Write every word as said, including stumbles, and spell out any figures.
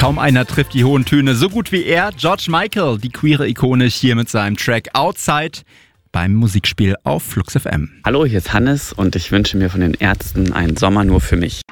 Kaum einer trifft die hohen Töne so gut wie er. George Michael, die queere Ikone, hier mit seinem Track Outside beim Musikspiel auf Flux F M. Hallo, hier ist Hannes und ich wünsche mir von den Ärzten einen Sommer nur für mich.